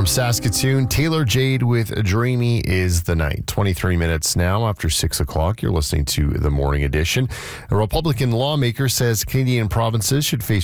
From Saskatoon, Taylor Jade with Dreamy is the Night. 23 minutes now after 6 o'clock. You're listening to the Morning Edition. A Republican lawmaker says Canadian provinces should face